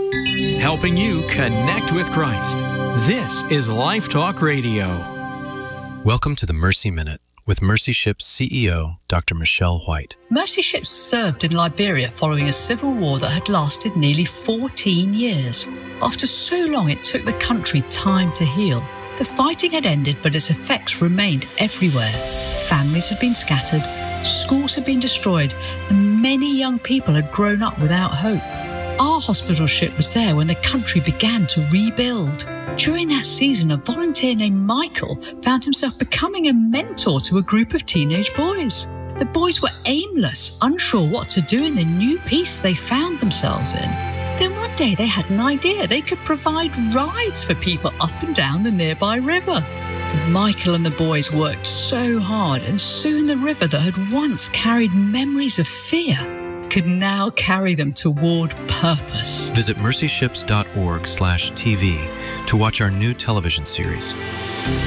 helping you connect with Christ. This is Life Talk Radio. Welcome to the Mercy Minute with Mercy Ships CEO, Dr. Michelle White. Mercy Ships served in Liberia following a civil war that had lasted nearly 14 years. After so long, it took the country time to heal. The fighting had ended, but its effects remained everywhere. Families had been scattered, schools had been destroyed, and many young people had grown up without hope. Our hospital ship was there when the country began to rebuild. During that season, a volunteer named Michael found himself becoming a mentor to a group of teenage boys. The boys were aimless, unsure what to do in the new peace they found themselves in. Then one day they had an idea. They could provide rides for people up and down the nearby river. Michael and the boys worked so hard, and soon the river that had once carried memories of fear could now carry them toward purpose. Visit mercyships.org/TV to watch our new television series.